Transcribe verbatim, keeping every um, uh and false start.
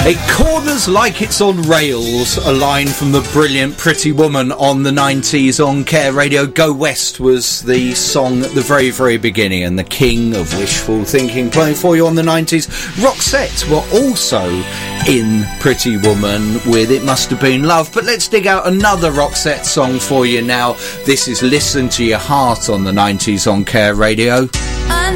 It corners like it's on rails, a line from the brilliant Pretty Woman on the nineties on Care Radio. Go West was the song at the very, very beginning, and the king of wishful thinking playing for you on the nineties. Roxette were also in Pretty Woman with It Must Have Been Love. But let's dig out another Roxette song for you now. This is Listen to Your Heart on the nineties on Care Radio.